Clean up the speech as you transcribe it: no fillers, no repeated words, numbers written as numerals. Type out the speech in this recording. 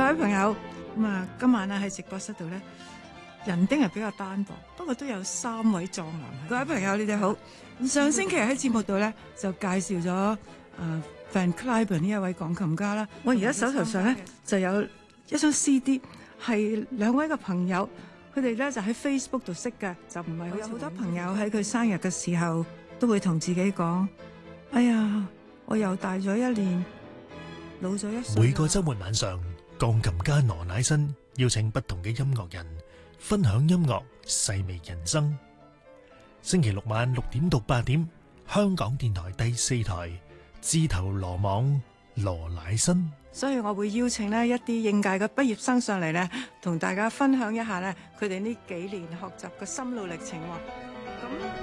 各位朋友，今晚咧喺直播室度咧，人丁係比較單薄，不過都有3位壯男。各位朋友，你哋好。上星期喺節目度咧就介紹咗Van Cliburn 呢一位鋼琴家啦。我而家手頭上咧就有一張 CD， 係2位嘅朋友，佢哋咧就喺 Facebook 度識嘅，就唔係有好多朋友喺佢生日嘅時候都會同自己講：哎呀，我又大咗1年，老咗1歲。 每個週末晚上，鋼琴家羅乃新邀請不同嘅音樂人分享音樂，細味人生。星期六晚6點到8點，香港電台第4台，自投羅網，羅乃新。 所以我會邀請呢一啲應屆嘅畢業生上嚟呢，同大家分享一下呢佢哋呢幾年學習嘅心路歷程。咁